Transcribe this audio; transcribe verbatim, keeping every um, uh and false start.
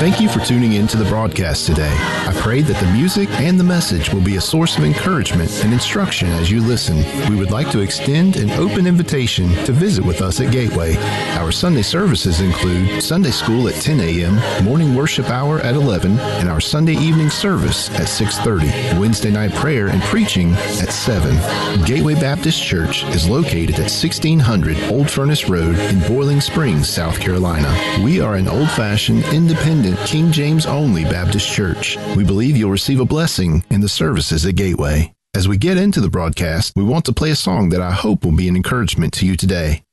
Thank you for tuning in to the broadcast today. I pray that the music and the message will be a source of encouragement and instruction as you listen. We would like to extend an open invitation to visit with us at Gateway. Our Sunday services include Sunday school at ten a.m., morning worship hour at eleven, and our Sunday evening service at six thirty, Wednesday night prayer and preaching at seven. Gateway Baptist Church is located at sixteen hundred Old Furnace Road in Boiling Springs, South Carolina. We are an old-fashioned, independent, King James-only Baptist church. We believe you'll receive a blessing in the services at Gateway. As we get into the broadcast, we want to play a song that I hope will be an encouragement to you today.